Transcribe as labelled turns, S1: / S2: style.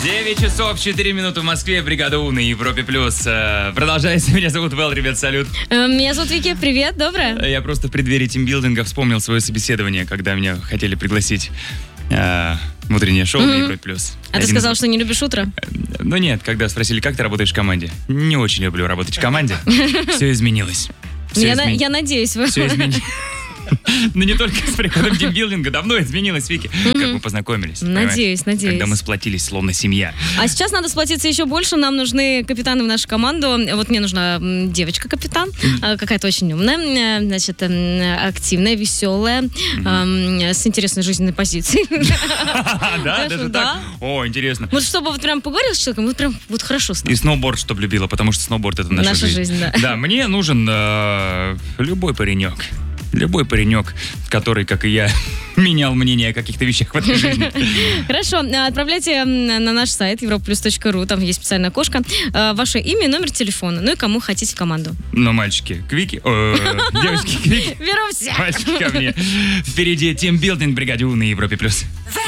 S1: 9 часов 4 минуты в Москве, бригада У на Европе+. Продолжается. Меня зовут Вэл, ребят, салют.
S2: Меня зовут Вики, привет, доброе.
S1: Я просто в преддверии тимбилдинга вспомнил свое собеседование, когда меня хотели пригласить в утреннее шоу на Европе+.
S2: А ты сказал, что не любишь утро?
S1: Ну нет, когда спросили, как ты работаешь в команде. Не очень люблю работать в команде. Все изменилось.
S2: Я надеюсь.
S1: Все изменилось. Но не только с приходом тимбилдинга, давно изменилось, Вики, как мы познакомились.
S2: Надеюсь.
S1: Когда мы сплотились, словно семья.
S2: А сейчас надо сплотиться еще больше, нам нужны капитаны в нашу команду. Вот мне нужна девочка-капитан, какая-то очень умная, значит, активная, веселая, с интересной жизненной позицией.
S1: Да, даже так? О, интересно.
S2: Вот чтобы вот прям поговорил с человеком, вот прям вот хорошо стало.
S1: И сноуборд, чтобы любила, потому что сноуборд — это наша жизнь. Да, мне нужен любой паренек. Любой паренек, который, как и я, менял мнение о каких-то вещах в этой жизни.
S2: Хорошо, отправляйте на наш сайт europlus.ru, там есть специальное окошко, ваше имя и номер телефона, ну и кому хотите в команду.
S1: Но мальчики, к Вике, девочки, к Вике,
S2: Беру всех.
S1: мальчики ко мне. Впереди тимбилдинг, бригаде У на Европе+.